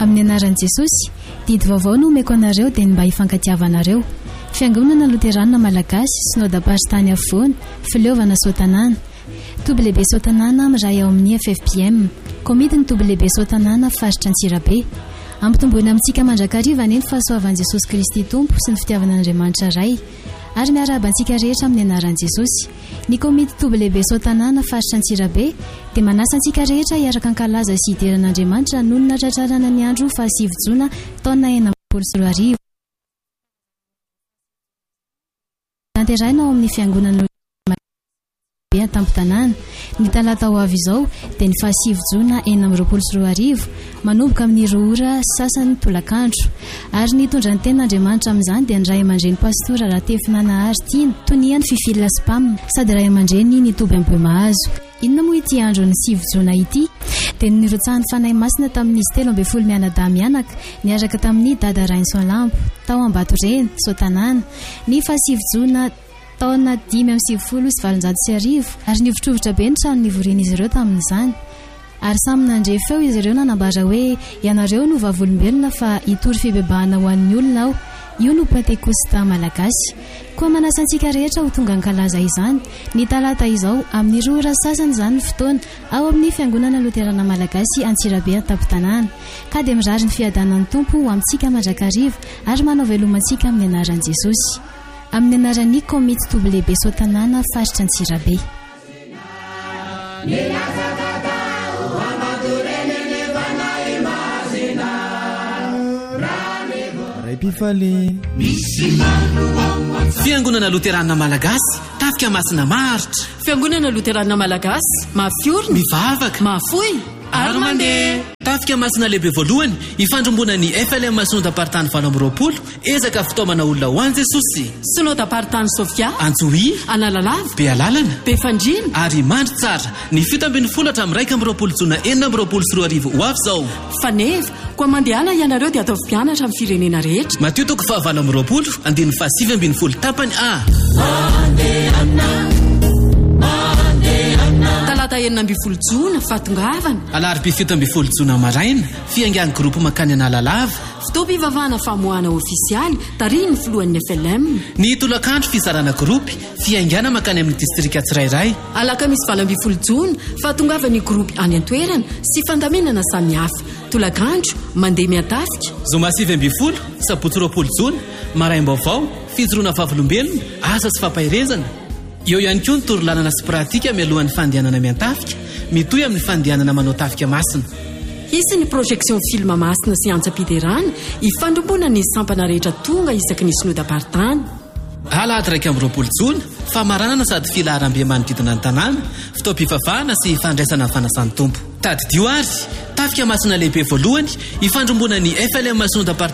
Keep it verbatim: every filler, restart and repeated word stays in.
Amin'ny anaran'i Jesosy, didy vaovao no omeko anareo dia mba hifankatiavanareo. Fiangonana Loterana Malagasy, Synodam-paritany afovoany, Fileovana Sotanana. Toby-lehibe Sotanana miray ao amin'ny F F P M. Komidiny Toby-lehibe Sotanana faritra Antsirabe. Ampitomboina amintsika mandrakariva eny fahasoavan'i Jesosy Kristy Tompo sy ny fitiavan'Andriamanitra Ray. Ary miaraba antsika rehetra amin'ny anaran'i Jesosy. Ny komity Toby-lehibe Sotanana faritra Antsirabe dia manasa antsika rehetra hiaraka ankalaza sy hideran'Andriamanitra noho ny natratrarana ny andro fahasivy jona taona enina amby folo sy roa arivo. Tanteraina ao amin'ny fiangonana be an-tampon-tanàna. Ny talata ho avy izao dia ny fahasivy jona enina amby roapolo sy roa arivo manomboka amin'ny roa ora sasany tolakandro. Ary ny tondra ny tenin'Andriamanitra amin'izany dia ny ray aman-dreny pastora Ratefinana Artiana Tonia ny Fifila Spam sady ray aman-dreny ny Toby Ambohimahazo. Inona moa ity andro ny sivy jona ity? Dia nirotsahan'ny fanahy masina tamin'izy telo amby folo mianadahy mianaka niaraka tamin'ny dada Rainson Lampo tao Ambatoreny, Sotanana. Ny fahasivy jona taona dimy amby sivifolo sy valonjato sy arivo ary nivotrovotra be ny trano nivorian'izy ireo tamin'izany. Ary samy nandre feo izy ireo nanambara hoe ianareo no vavolombelona fa hitory fibebahana ho an'ny olona aho. Io no Pentekosta Malagasy. Koa manasa antsika rehetra ho tonga ankalaza izany. Ny talata izao amin'ny roa ora sasany izany ny fotoana ao amin'ny fiangonana Loterana Malagasy Antsirabe an-Tampon-tanàna. Ka dia mirary ny fiadanan'ny Tompo ho amintsika mandrakariva ary manao velomantsika amin'ny anaran'i Jesosy. Amin'ny anaran'ny komity Toby-lehibe Sotanana faritra Antsirabe. Fiangonana Loterana Malagasy tafika masina maritra. Fiangonana Loterana Malagasy mafiorina, mivavaka, mafoy ary mandeha. Tafika masina lehibe voalohany ifandrombona ny F L M Synodam-paritany valo amby roapolo ezaka fitaomana olona ho an'i Jesosy. Synodam-paritany Sofia, Antsohi, Analalava, Bealalana, Befandrina ary mandry tsara. Ny fito ambin'ny folo hatramin'ny iraika amby roapolo jona enina amby roapolo sy roa arivo ho avy izao. Faneva koa mandehana ianareo dia atao mpianatra amin'ny firenena rehetra. Mateo toko fahavalo amby roapolo andiny fahasivy ambin'ny folo tapany A. Talata enina amby folo jona fatongavana. Alarobia fito amby folo jona maraina fiangian'ny groupe makany Analalava. Fitaom-pivavahana famoahana ofisialy tariny filohan'ny F L M. Ny tolakandro fizarana groupe fiangana makany amin'ny distrika tsirairay. Alakamisy valo amby folo jona fatongavany groupe any an-toerana sy fandaminana samihafa. Tolakandro mandeha miatafika. Zoma sivy amby folo sabotsy roapolo jona maraim-baovao fijoroana vavolombelona asa sy fampahirezana. Eo ihany koa ny torolanana sy pratika mialohan'ny fandehanana miantafika mitohy amin'ny fandehanana manao tafika masina. Isy ny projection film masina sy antsa-piderana ifandrombona ny sampana rehetra tonga isaky ny synodam-paritany. Alahady raika amby roapolo jona famaranana sady filaharam-be manodidina ny tanàna fitaom-pivavahana sy fandraisana ny fanasan'ny Tompo. Tadidio ary tafika masina lehibe voalohany ifandrombona ny F L M Synodam-paritany